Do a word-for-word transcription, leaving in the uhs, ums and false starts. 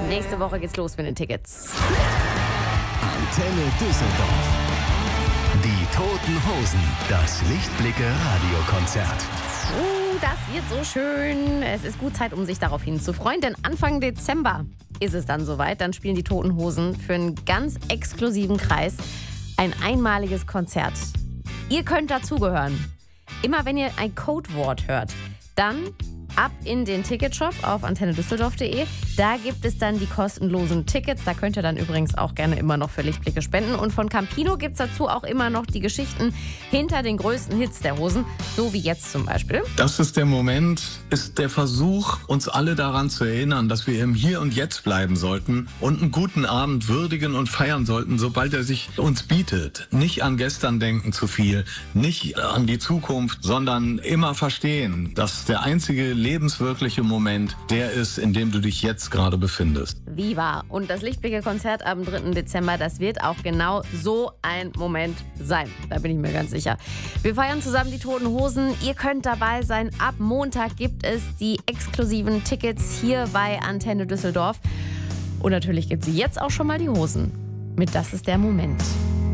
Nächste Woche geht's los mit den Tickets. Antenne Düsseldorf. Die Toten Hosen. Das Lichtblicke-Radiokonzert. Uh, das wird so schön. Es ist gut Zeit, um sich darauf hinzufreuen, denn Anfang Dezember ist es dann soweit. Dann spielen die Toten Hosen für einen ganz exklusiven Kreis ein einmaliges Konzert. Ihr könnt dazugehören. Immer wenn ihr ein Codewort hört, dann ab in den Ticketshop auf antenne düsseldorf punkt de. Da gibt es dann die kostenlosen Tickets. Da könnt ihr dann übrigens auch gerne immer noch für Lichtblicke spenden. Und von Campino gibt es dazu auch immer noch die Geschichten hinter den größten Hits der Hosen. So wie jetzt zum Beispiel. Das ist der Moment, ist der Versuch, uns alle daran zu erinnern, dass wir im Hier und Jetzt bleiben sollten und einen guten Abend würdigen und feiern sollten, sobald er sich uns bietet. Nicht an gestern denken zu viel, nicht an die Zukunft, sondern immer verstehen, dass der einzige lebenswirkliche Moment der ist, in dem du dich jetzt gerade befindest. Viva! Und das Lichtblicke-Konzert am dritten Dezember, das wird auch genau so ein Moment sein. Da bin ich mir ganz sicher. Wir feiern zusammen die Toten Hosen. Ihr könnt dabei sein. Ab Montag gibt es die exklusiven Tickets hier bei Antenne Düsseldorf. Und natürlich gibt es jetzt auch schon mal die Hosen mit Das ist der Moment.